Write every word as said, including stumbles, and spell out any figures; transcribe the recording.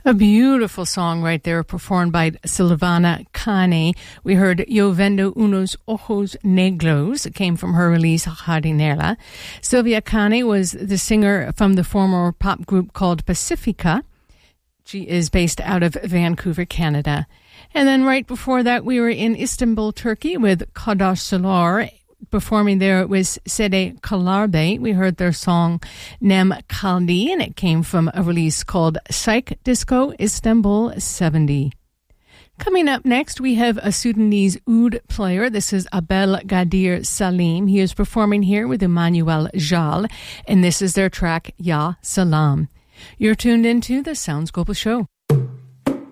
A beautiful song right there, performed by Silvana Cane. We heard Yo Vendo Unos Ojos Negros. It came from her release, Jardinera. Sylvia Cane was the singer from the former pop group called Pacifica. She is based out of Vancouver, Canada. And then right before that, we were in Istanbul, Turkey with Kadash Solar. Performing there was Sede Kalarbe. We heard their song Nem Kaldi, and it came from a release called Psych Disco Istanbul seventy. Coming up next, we have a Sudanese oud player. This is Abel Gadir Salim. He is performing here with Emmanuel Jal, and this is their track Ya Salam. You're tuned into the Sounds Global Show.